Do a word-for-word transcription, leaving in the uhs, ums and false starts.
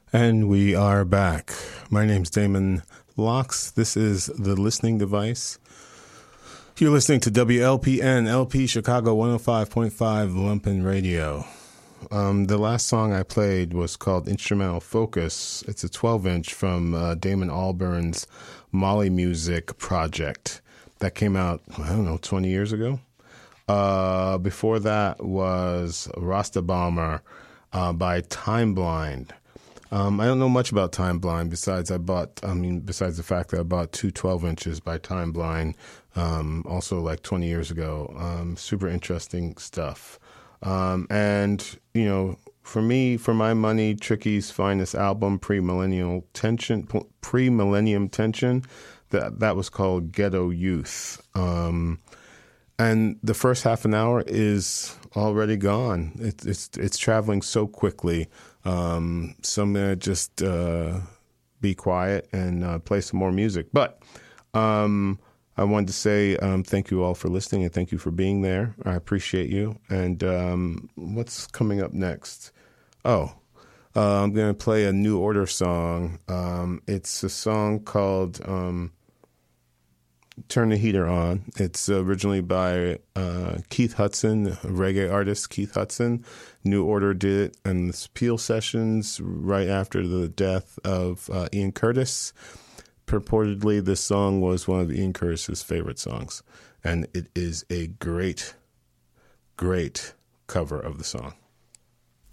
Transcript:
And we are back. My name's Damon Locks. This is The Listening Device. You're listening to W L P N L P Chicago one oh five point five Lumpen Radio. Um, the last song I played was called Instrumental Focus. It's a twelve inch from uh, Damon Albarn's Molly Music project that came out, I don't know, twenty years ago. Uh, before that was Rasta Bomber uh, by Time Blind. Um, I don't know much about Time Blind besides I bought, I mean, besides the fact that I bought two twelve inches by Time Blind, um, also like twenty years ago. Um, super interesting stuff. Um, and, you know, for me, for my money, Tricky's finest album, Pre-Millennial Tension, Pre-Millennium Tension, that, that was called Ghetto Youth. Um, and the first half an hour is already gone. It, it's, it's traveling so quickly. Um, so I'm going to just uh, be quiet and uh, play some more music. But um, I wanted to say um, thank you all for listening and thank you for being there. I appreciate you. And um, what's coming up next? Oh, uh, I'm going to play a New Order song. Um, it's a song called um, Turn the Heater On. It's originally by uh, Keith Hudson, a reggae artist Keith Hudson. New Order did it in the Peel sessions right after the death of uh, Ian Curtis. Purportedly, this song was one of Ian Curtis's favorite songs, and it is a great, great cover of the song.